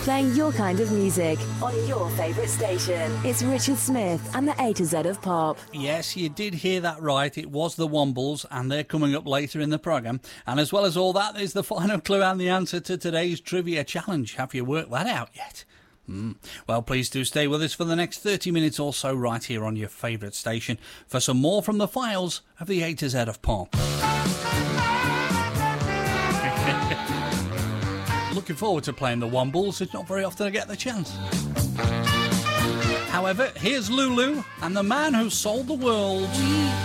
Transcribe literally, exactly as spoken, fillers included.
Playing your kind of music on your favourite station. It's Richard Smith and the A to Z of Pop. Yes, you did hear that right. It was the Wombles, and they're coming up later in the programme. And as well as all that, there's the final clue and the answer to today's trivia challenge. Have you worked that out yet? Mm. Well, please do stay with us for the next thirty minutes or so right here on your favourite station for some more from the files of the A to Z of Pop. Looking forward to playing the Wombles. It's not very often I get the chance. However, here's Lulu and the Man Who Sold the World.